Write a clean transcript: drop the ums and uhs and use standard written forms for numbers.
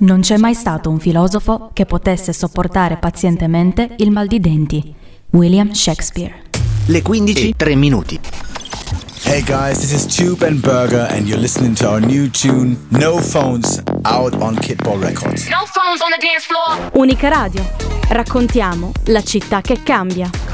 Non c'è mai stato un filosofo che potesse sopportare pazientemente il mal di denti. William Shakespeare. Le 15 e 3 minuti. Hey guys, this is Tube and Burger and you're listening to our new tune, No Phones, out on Kidball Records. No phones on the dance floor. Unica Radio. Raccontiamo la città che cambia.